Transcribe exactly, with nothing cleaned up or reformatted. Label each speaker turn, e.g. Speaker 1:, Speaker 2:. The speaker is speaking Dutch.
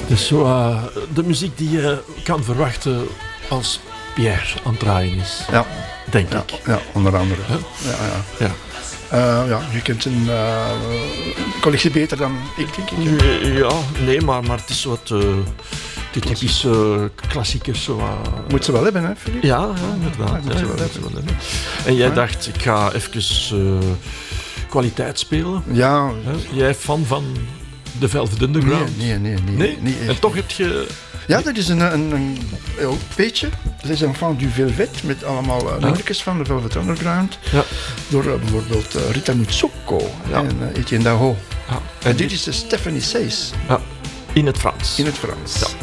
Speaker 1: Dus zo uh, de muziek die je kan verwachten als Pierre aan het draaien is.
Speaker 2: Ja.
Speaker 1: Denk
Speaker 2: ja,
Speaker 1: ik.
Speaker 2: Ja, onder andere.
Speaker 1: Huh?
Speaker 2: Ja, ja.
Speaker 1: Ja.
Speaker 2: Uh, ja, je kent een uh, collectie beter dan ik, denk ik.
Speaker 1: Ja, nee, maar, maar het is wat... Uh, die typische uh, klassiekers. Zo, uh,
Speaker 2: moet ze wel hebben, hè, Philippe?
Speaker 1: Ja, ja, inderdaad.
Speaker 2: Ja, moet ze
Speaker 1: ja,
Speaker 2: wel
Speaker 1: moet
Speaker 2: hebben.
Speaker 1: ze wel hebben. En jij ja. dacht, ik ga even uh, kwaliteit spelen.
Speaker 2: Ja.
Speaker 1: Hè? Jij fan van The Velvet Underground?
Speaker 2: Nee, nee, nee. nee,
Speaker 1: nee?
Speaker 2: nee
Speaker 1: en toch heb je...
Speaker 2: Ja, dat is een, een, een, een beetje. Dat is een fan du Velvet met allemaal uh, nummertjes van de Velvet Underground.
Speaker 1: Ja.
Speaker 2: Door uh, bijvoorbeeld uh, Rita Mitsouko ja. en uh, Etienne Daho.
Speaker 1: Ja.
Speaker 2: En, en dit is de Stephanie Says.
Speaker 1: Ja. In het Frans.
Speaker 2: In het Frans.
Speaker 1: Ja.